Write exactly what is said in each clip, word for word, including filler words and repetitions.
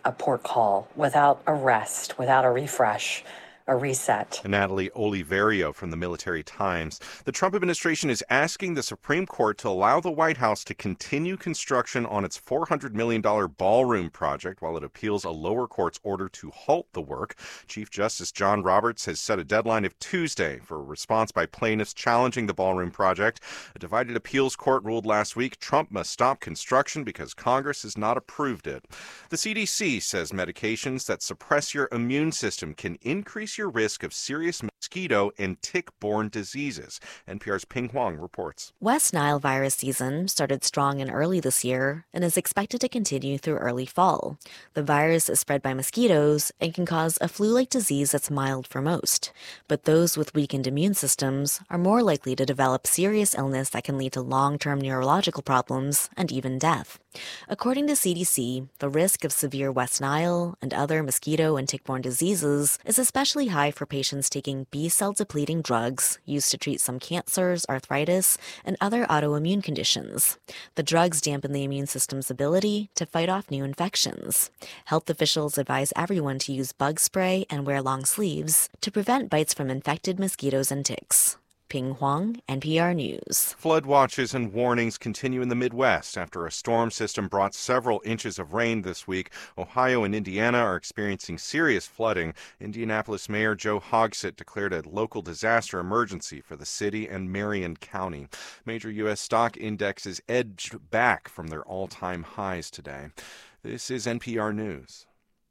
a port call, without a rest, without a refresh, a reset. Natalie Oliverio from the Military Times. The Trump administration is asking the Supreme Court to allow the White House to continue construction on its four hundred million dollars ballroom project while it appeals a lower court's order to halt the work. Chief Justice John Roberts has set a deadline of Tuesday for a response by plaintiffs challenging the ballroom project. A divided appeals court ruled last week Trump must stop construction because Congress has not approved it. The C D C says medications that suppress your immune system can increase your risk of serious mosquito and tick-borne diseases. N P R's Ping Huang reports. West Nile virus season started strong and early this year and is expected to continue through early fall. The virus is spread by mosquitoes and can cause a flu-like disease that's mild for most. But those with weakened immune systems are more likely to develop serious illness that can lead to long-term neurological problems and even death. According to C D C, the risk of severe West Nile and other mosquito and tick-borne diseases is especially high for patients taking B-cell depleting drugs used to treat some cancers, arthritis, and other autoimmune conditions. The drugs dampen the immune system's ability to fight off new infections. Health officials advise everyone to use bug spray and wear long sleeves to prevent bites from infected mosquitoes and ticks. Ping Huang, N P R News. Flood watches and warnings continue in the Midwest after a storm system brought several inches of rain this week. Ohio and Indiana are experiencing serious flooding. Indianapolis Mayor Joe Hogsett declared a local disaster emergency for the city and Marion County. Major U S stock indexes edged back from their all-time highs today. This is N P R News.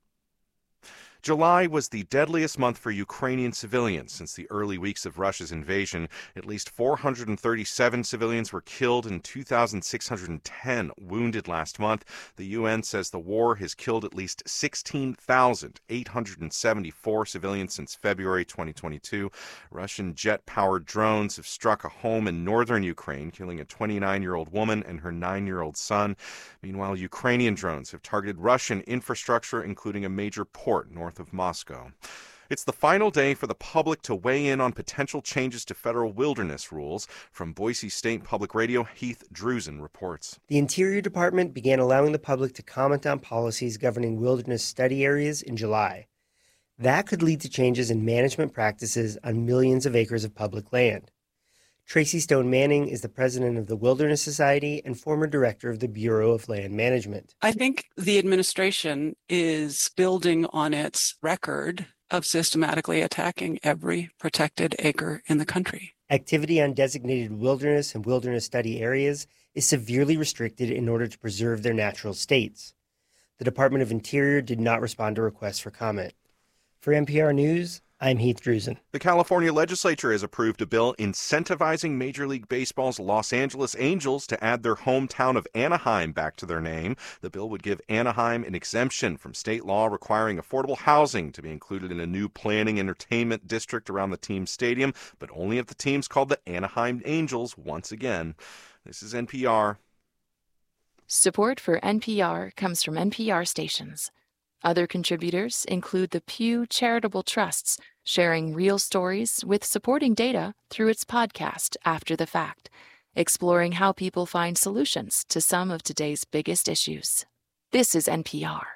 July was the deadliest month for Ukrainian civilians since the early weeks of Russia's invasion. At least four hundred thirty-seven civilians were killed and two thousand six hundred ten wounded last month. The U N says the war has killed at least sixteen thousand eight hundred seventy-four civilians since February twenty twenty-two. Russian jet-powered drones have struck a home in northern Ukraine, killing a twenty-nine-year-old woman and her nine-year-old son. Meanwhile, Ukrainian drones have targeted Russian infrastructure, including a major port north of Moscow. It's the final day for the public to weigh in on potential changes to federal wilderness rules. From Boise State Public Radio, Heath Drusen reports. The Interior Department began allowing the public to comment on policies governing wilderness study areas in July. That could lead to changes in management practices on millions of acres of public land. Tracy Stone Manning is the president of the Wilderness Society and former director of the Bureau of Land Management. I think the administration is building on its record of systematically attacking every protected acre in the country. Activity on designated wilderness and wilderness study areas is severely restricted in order to preserve their natural states. The Department of Interior did not respond to requests for comment. For N P R News, I'm Heath Drusen. The California legislature has approved a bill incentivizing Major League Baseball's Los Angeles Angels to add their hometown of Anaheim back to their name. The bill would give Anaheim an exemption from state law requiring affordable housing to be included in a new planning entertainment district around the team's stadium, but only if the team's called the Anaheim Angels once again. This is N P R. Support for N P R comes from N P R stations. Other contributors include the Pew Charitable Trusts, sharing real stories with supporting data through its podcast After the Fact, exploring how people find solutions to some of today's biggest issues. This is N P R.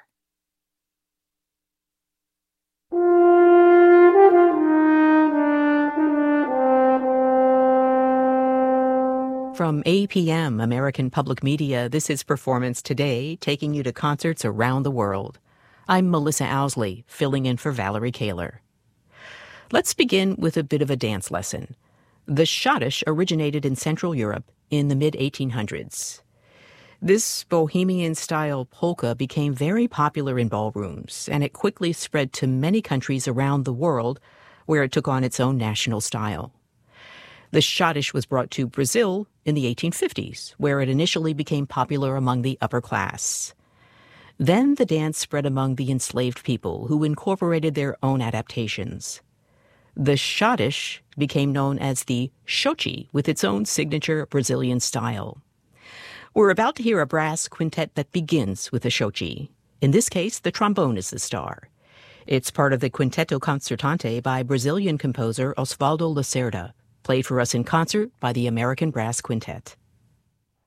From A P M, American Public Media, this is Performance Today, taking you to concerts around the world. I'm Melissa Owsley, filling in for Valerie Kaler. Let's begin with a bit of a dance lesson. The schottische originated in Central Europe in the mid eighteen hundreds. This bohemian-style polka became very popular in ballrooms, and it quickly spread to many countries around the world, where it took on its own national style. The schottische was brought to Brazil in the eighteen fifties, where it initially became popular among the upper class. Then the dance spread among the enslaved people, who incorporated their own adaptations. The schottische became known as the xochi, with its own signature Brazilian style. We're about to hear a brass quintet that begins with the xochi. In this case, the trombone is the star. It's part of the Quinteto Concertante by Brazilian composer Osvaldo Lacerda, played for us in concert by the American Brass Quintet.